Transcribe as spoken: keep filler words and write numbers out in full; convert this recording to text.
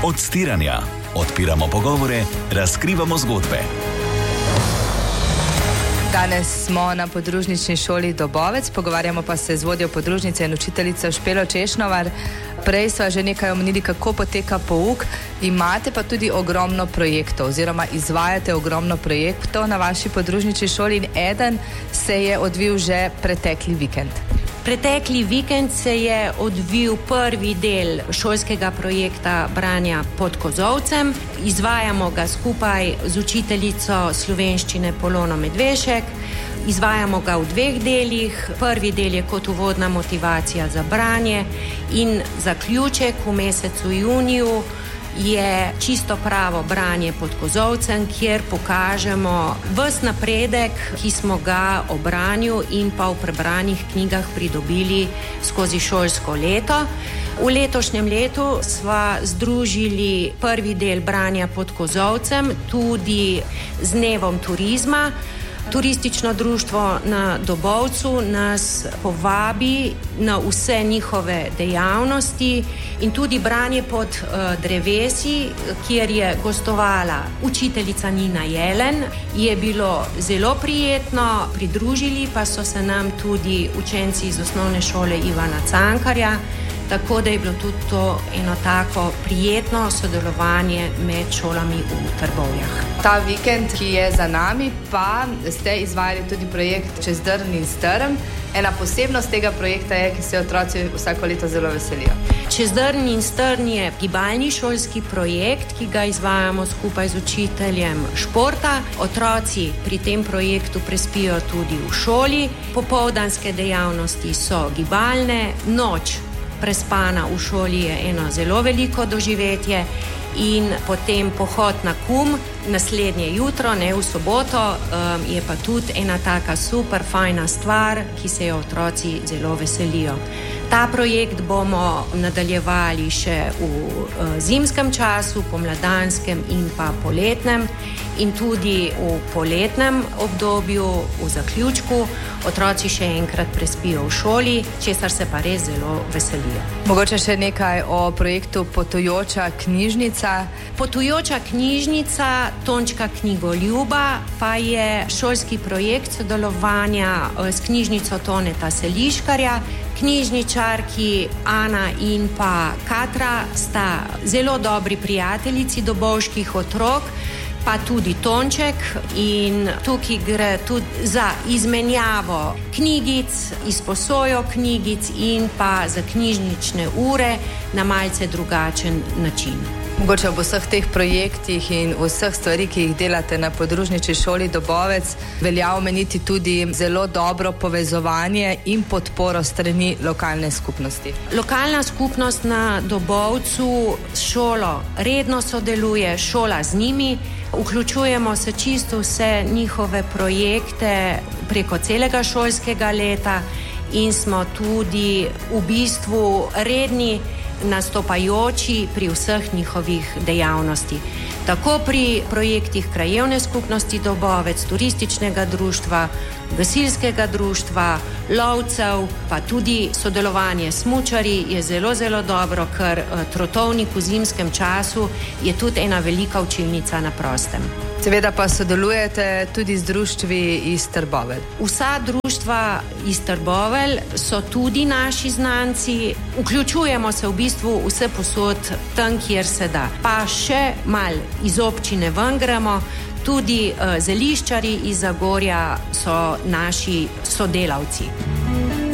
Odstiranja. Odpiramo pogovore, razkrivamo zgodbe. Danes smo na podružnični šoli Dobovec, pogovarjamo pa se z vodjo podružnice in učiteljico Špelo Češnovar. Prej sva že nekaj omenili, kako poteka pouk. Imate pa tudi ogromno projektov oziroma izvajate ogromno projektov na vaši podružnični šoli in eden se je odvil že pretekli vikend. Pretekli vikend se je odvil prvi del šolskega projekta branja pod kozolcem. Izvajamo ga skupaj z učiteljico slovenščine Polono Medvešek. Izvajamo ga v dveh delih. Prvi del je kot uvodna motivacija za branje in zaključek v mesecu juniju je čisto pravo branje pod kozolcem, kjer pokažemo ves napredek, ki smo ga o branju in pa v prebranih knjigah pridobili skozi šolsko leto. V letošnjem letu sva združili prvi del branja pod kozolcem tudi z dnevom turizma. Turistično društvo na Dobovcu nas povabi na vse njihove dejavnosti in tudi branje pod uh, drevesi, kjer je gostovala učiteljica Nina Jelen, je bilo zelo prijetno. Pridružili pa so se nam tudi učenci iz osnovne šole Ivana Cankarja, tako da je bilo tudi to eno tako prijetno sodelovanje med šolami v Trbovljah. Ta vikend, ki je za nami, pa ste izvajali tudi projekt Čez drn in strm. Ena posebnost tega projekta je, ki se otroci vsako leto zelo veselijo. Čez drn in strn je gibalni šolski projekt, ki ga izvajamo skupaj z učiteljem športa. Otroci pri tem projektu prespijo tudi v šoli. Popoldanske dejavnosti so gibalne, noč prespana v šoli je eno zelo veliko doživetje in potem pohod na kum naslednje jutro, ne v soboto, um, je pa tudi ena taka super fajna stvar, ki se jo otroci zelo veselijo. Ta projekt bomo nadaljevali še v uh, zimskem času, pomladanskem in pa poletnem in tudi v poletnem obdobju, v zaključku, otroci še enkrat prespijo v šoli, česar se pa res zelo veselijo. Mogoče še nekaj o projektu Potujoča knjižnica. Potujoča knjižnica Tončka knjigoljuba pa je šolski projekt sodelovanja s knjižnico Toneta Seliškarja. Knjižničarki Ana in pa Katra sta zelo dobri prijateljici dobovških otrok, pa tudi Tonček, in tukaj gre tudi za izmenjavo knjigic, izposojo knjigic in pa za knjižnične ure na malce drugačen način. Mogoče ob vseh teh projektih in vseh stvari, ki jih delate na podružnični šoli Dobovec, velja omeniti tudi zelo dobro povezovanje in podporo strani lokalne skupnosti. Lokalna skupnost na Dobovcu s šolo redno sodeluje, šola z njimi. Vključujemo se čisto vse njihove projekte preko celega šolskega leta in smo tudi v bistvu redni nastopajoči pri vseh njihovih dejavnosti. Tako pri projektih krajevne skupnosti Dobovec, turističnega društva, gasilskega društva, lovcev, pa tudi sodelovanje s smučarji je zelo, zelo dobro, ker Trotovnik v zimskem času je tudi ena velika učilnica na prostem. Seveda pa sodelujete tudi z društvi iz Trbovelj. Vsa društva iz Trbovelj so tudi naši znanci. Vključujemo se v bistvu vse posod tam, kjer se da. Pa še mal iz občine ven gremo, tudi uh, zeliščarji iz Zagorja so naši sodelavci.